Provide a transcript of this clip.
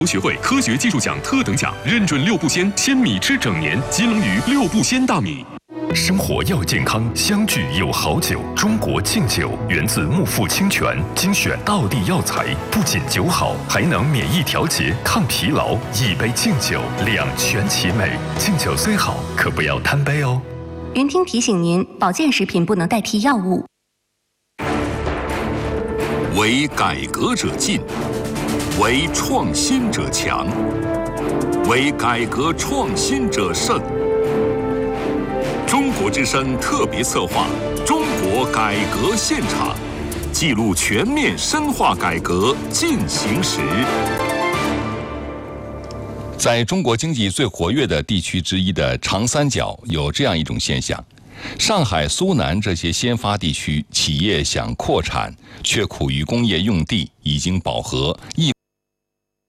学会科学技术奖特等奖，认准六不鲜鲜米吃整年，金龙鱼六不鲜大米。 生活要健康，相聚有好酒。中国敬酒源自木富清泉，精选道地药材，不仅酒好，还能免疫调节、抗疲劳。一杯敬酒，两全其美。敬酒虽好，可不要贪杯哦。 云听提醒您，保健食品不能代替药物。 为改革者进，为创新者强，为改革创新者胜。中国之声特别策划《中国改革现场》，记录全面深化改革进行时。在中国经济最活跃的地区之一的长三角，有这样一种现象：上海、苏南这些先发地区，企业想扩产，却苦于工业用地已经饱和。